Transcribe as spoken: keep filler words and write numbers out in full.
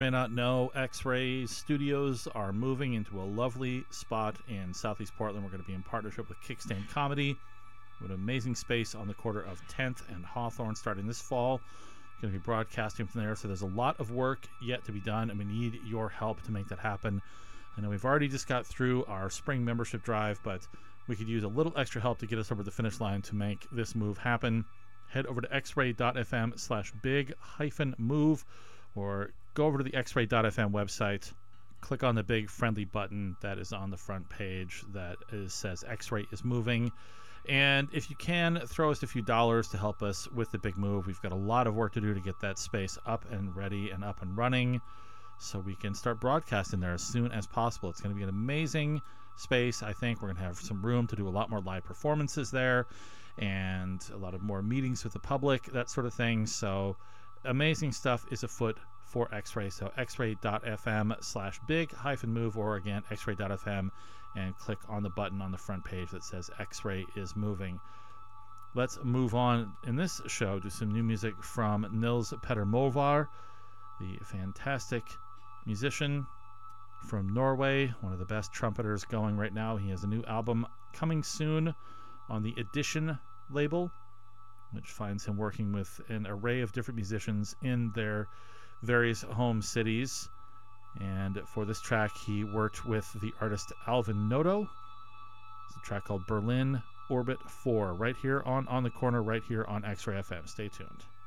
May not know, X-Ray Studios are moving into a lovely spot in Southeast Portland. We're going to be in partnership with Kickstand Comedy with an amazing space on the corner of tenth and Hawthorne starting this fall. Going to be broadcasting from there, so there's a lot of work yet to be done, and we need your help to make that happen. I know we've already just got through our spring membership drive, but we could use a little extra help to get us over the finish line to make this move happen. Head over to xray.fm slash big hyphen move, or go over to the xray dot f m website, click on the big friendly button that is on the front page that is, says X-Ray is moving. And if you can, throw us a few dollars to help us with the big move. We've got a lot of work to do to get that space up and ready and up and running so we can start broadcasting there as soon as possible. It's going to be an amazing space. I think we're going to have some room to do a lot more live performances there and a lot of more meetings with the public, that sort of thing. So amazing stuff is afoot for X-Ray. So xray.fm slash big hyphen move, or again, xray.fm, and click on the button on the front page that says X-Ray is moving. Let's move on in this show to some new music from Nils Petter Molvar, the fantastic musician from Norway, one of the best trumpeters going right now. He has a new album coming soon on the Edition label, which finds him working with an array of different musicians in their various home cities. And for this track, he worked with the artist Alvin Noto. It's a track called Berlin Orbit four, right here on On the Corner, right here on X-Ray F M. Stay tuned.